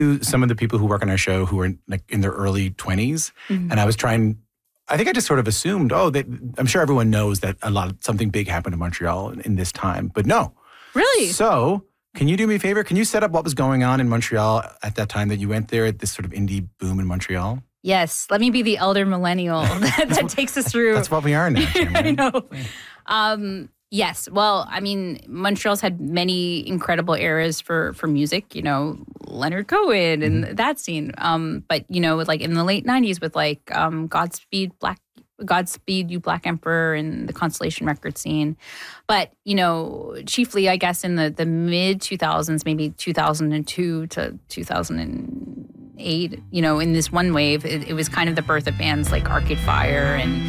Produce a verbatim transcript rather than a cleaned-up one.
to some of the people who work on our show who are like in their early twenties, mm-hmm. and I was trying. I think I just sort of assumed, oh, they, I'm sure everyone knows that a lot of something big happened in Montreal in, in this time, but no. Really? So, can you do me a favor? Can you set up what was going on in Montreal at that time that you went there, at this sort of indie boom in Montreal? Yes. Let me be the elder millennial that, that takes us through. That's what we are now, Jim, right? I know. Um, yes. Well, I mean, Montreal's had many incredible eras for, for music, you know, Leonard Cohen and mm-hmm. that scene. Um, but, you know, like in the late nineties with like um, Godspeed Black Godspeed You Black Emperor and the Constellation record scene. But, you know, chiefly, I guess, in the, the mid two thousands, maybe two thousand two to two thousand eight, you know, in this one wave, it, it was kind of the birth of bands like Arcade Fire and